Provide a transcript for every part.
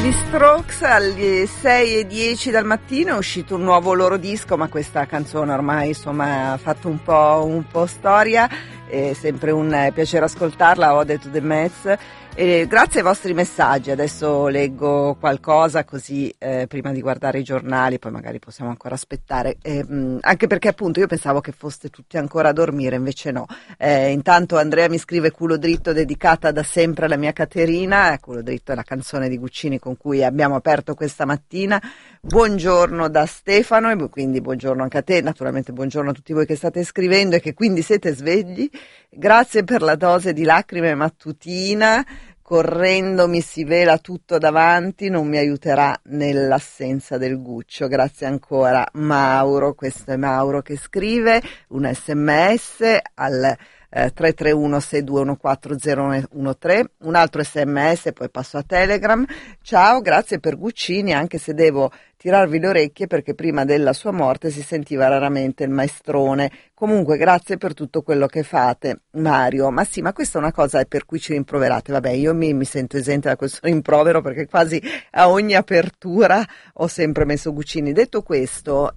Gli Strokes alle 6:10 dal mattino è uscito un nuovo loro disco, ma questa canzone ormai insomma ha fatto un po' storia, è sempre un piacere ascoltarla, Ode to the Mets. Grazie ai vostri messaggi, adesso leggo qualcosa così prima di guardare i giornali, poi magari possiamo ancora aspettare, anche perché appunto io pensavo che foste tutti ancora a dormire, invece no. Intanto Andrea mi scrive Culo dritto, dedicata da sempre alla mia Caterina. Culo dritto è la canzone di Guccini con cui abbiamo aperto questa mattina. Buongiorno da Stefano, e quindi buongiorno anche a te, naturalmente buongiorno a tutti voi che state scrivendo e che quindi siete svegli. Grazie per la dose di lacrime mattutina. Correndo mi si vela tutto davanti, non mi aiuterà nell'assenza del Guccio. Grazie ancora Mauro, questo è Mauro che scrive un sms al 331-6214013, un altro sms, poi passo a Telegram. Ciao, grazie per Guccini, anche se devo tirarvi le orecchie perché prima della sua morte si sentiva raramente il maestrone. Comunque grazie per tutto quello che fate, Mario. Ma sì, ma questa è una cosa per cui ci rimproverate. Vabbè, io mi sento esente da questo rimprovero perché quasi a ogni apertura ho sempre messo Guccini. Detto questo,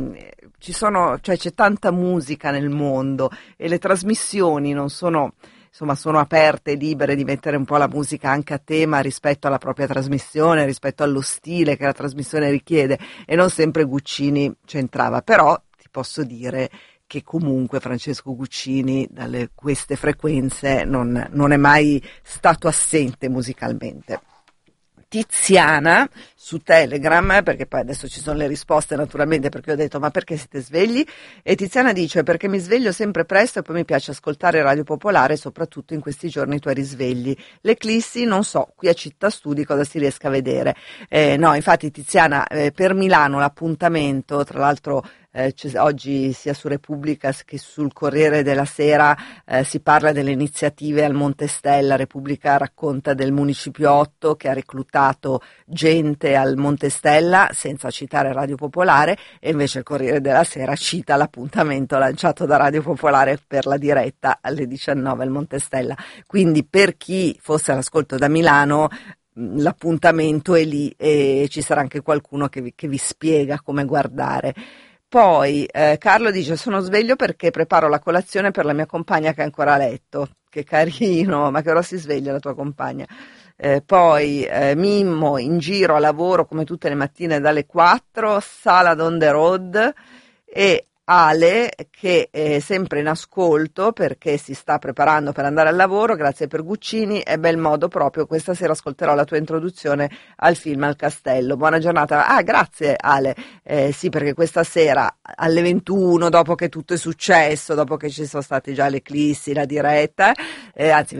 c'è tanta musica nel mondo e le trasmissioni non sono, insomma, sono aperte, libere di mettere un po' la musica anche a tema rispetto alla propria trasmissione, rispetto allo stile che la trasmissione richiede, e non sempre Guccini c'entrava. Però ti posso dire che comunque Francesco Guccini dalle queste frequenze non è mai stato assente musicalmente. Tiziana su Telegram, perché poi adesso ci sono le risposte naturalmente, perché ho detto ma perché siete svegli? E Tiziana dice perché mi sveglio sempre presto e poi mi piace ascoltare Radio Popolare, soprattutto in questi giorni i tuoi risvegli. L'eclissi non so, qui a Città Studi cosa si riesca a vedere. No, infatti Tiziana, per Milano l'appuntamento, tra l'altro oggi sia su Repubblica che sul Corriere della Sera si parla delle iniziative al Monte Stella. Repubblica racconta del Municipio 8 che ha reclutato gente al Monte Stella senza citare Radio Popolare, e invece il Corriere della Sera cita l'appuntamento lanciato da Radio Popolare per la diretta alle 19 al Monte Stella. Quindi per chi fosse all'ascolto da Milano, l'appuntamento è lì e ci sarà anche qualcuno che vi spiega come guardare. Poi Carlo dice sono sveglio perché preparo la colazione per la mia compagna che è ancora a letto. Che carino, ma che ora si sveglia la tua compagna? Poi Mimmo in giro a lavoro come tutte le mattine dalle 4, Salad on the road, e Ale che è sempre in ascolto perché si sta preparando per andare al lavoro. Grazie per Guccini, è bel modo proprio, questa sera ascolterò la tua introduzione al film Al Castello. Buona giornata. Grazie Ale, sì, perché questa sera alle 21, dopo che tutto è successo, dopo che ci sono stati già l'eclissi, la diretta, anzi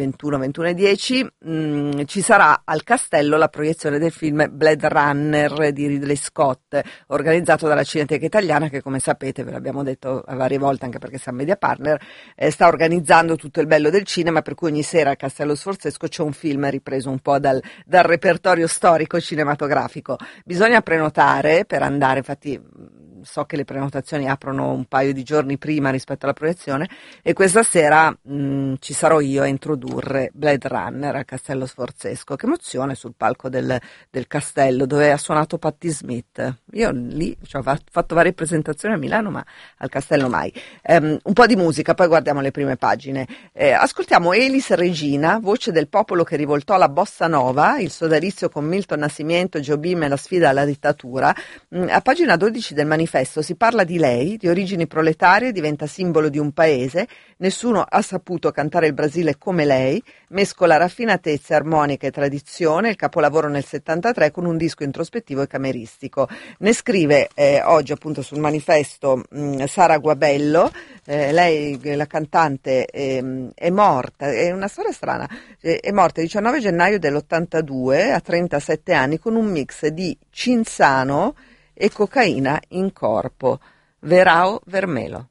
21:10, ci sarà al Castello la proiezione del film Blade Runner di Ridley Scott, organizzato dalla Cineteca Italiana che, come sapete, ve l'abbiamo detto a varie volte anche perché siamo media partner, sta organizzando tutto il bello del cinema, per cui ogni sera al Castello Sforzesco c'è un film ripreso un po' dal repertorio storico cinematografico. Bisogna prenotare per andare, infatti so che le prenotazioni aprono un paio di giorni prima rispetto alla proiezione, e questa sera ci sarò io a introdurre Blade Runner al Castello Sforzesco. Che emozione sul palco del Castello, dove ha suonato Patti Smith. Io lì ho fatto varie presentazioni a Milano, ma al Castello mai. Un po' di musica, poi guardiamo le prime pagine. Ascoltiamo Elis Regina, voce del popolo che rivoltò la bossa nova, il sodalizio con Milton Nascimento, Jobim e la sfida alla dittatura. A pagina 12 del manifesto si parla di lei, di origini proletarie, diventa simbolo di un paese, nessuno ha saputo cantare il Brasile come lei, mescola raffinatezza, armonica e tradizione, il capolavoro nel 73 con un disco introspettivo e cameristico. Ne scrive oggi appunto sul manifesto Sara Guabello. Lei, la cantante, è morta, è una storia strana, è morta il 19 gennaio dell'82 a 37 anni con un mix di cinzano e cocaina in corpo. Verao Vermelo.